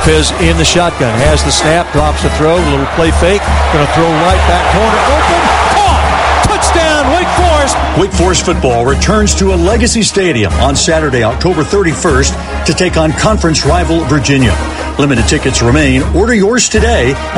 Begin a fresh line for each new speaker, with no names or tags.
Lopez in the shotgun. Has the snap, drops the throw, a little play fake. Going to throw right back corner. Open. Caught. Touchdown, Wake Forest.
Wake Forest football returns to a Legacy Stadium on Saturday, October 31st to take on conference rival Virginia. Limited tickets remain. Order yours today